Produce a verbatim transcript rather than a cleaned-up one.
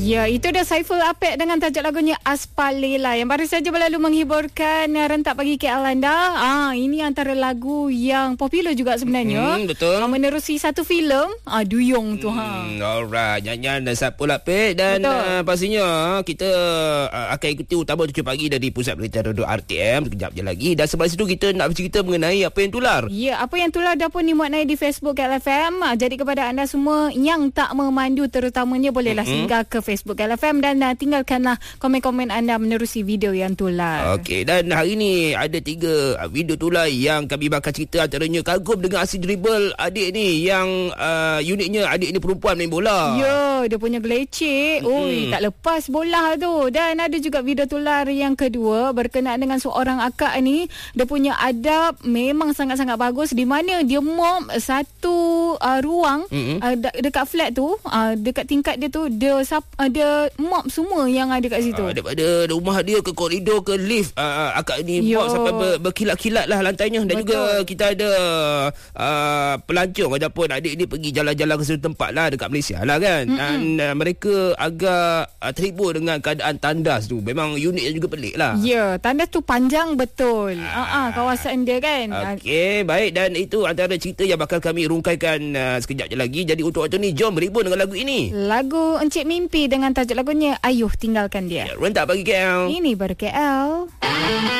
Ya, itu dah Saiful Apek dengan tajuk lagunya Aspal Lela yang baru saja berlalu menghiburkan uh, rentak pagi K L anda. Ah, ini antara lagu yang popular juga sebenarnya. Hmm, betul. Uh, menerusi satu filem, ah Duyung tu hmm, ha. Alright, nyanyian dan Saiful Apek dan uh, pastinya kita uh, akan ikuti utama tujuh pagi dari Pusat Berita Radio R T M sekejap je lagi. Dan sebab situ kita nak bercerita mengenai apa yang tular. Ya, apa yang tular dah pun dimuat naik di Facebook K L F M. Uh, jadi kepada anda semua yang tak memandu terutamanya bolehlah mm-hmm. singgah ke Facebook K L F M dan uh, tinggalkanlah komen-komen anda menerusi video yang tular. Okey, dan hari ni ada tiga uh, video tular yang kami bakal cerita. Antaranya kagum dengan aksi dribble adik ni yang uh, uniknya adik ni perempuan main bola. Ya, dia punya gelecek. Mm-hmm. Oi, tak lepas bola tu. Dan ada juga video tular yang kedua berkenaan dengan seorang akak ni. Dia punya adab memang sangat-sangat bagus di mana dia mop satu uh, ruang mm-hmm. uh, de- dekat flat tu, uh, dekat tingkat dia tu dia sap- uh, dia mop semua yang ada kat situ. Uh, daripada rumah dia ke koridor ke lift, uh, akak ni Yo. mop sampai ber, berkilat-kilat lah lantainya. Dan betul. Juga kita ada uh, pelancong ataupun adik ni pergi jalan-jalan ke satu tempat lah dekat Malaysia lah kan. Mm-hmm. Dan uh, mereka agak uh, terhibur dengan keadaan tandas tu. Memang unik dan juga pelik lah. Ya, yeah, tandas tu panjang betul. Ah, uh-uh, kawasan dia kan. Okey, baik, dan itu antara cerita yang bakal kami rungkaikan uh, sekejap je lagi. Jadi untuk waktu ni jom berhibur dengan lagu ini. Lagu Encik Mimpi dengan tajuk lagunya Ayuh Tinggalkan Dia. Ya, rentak bagi K L. Ini baru K L.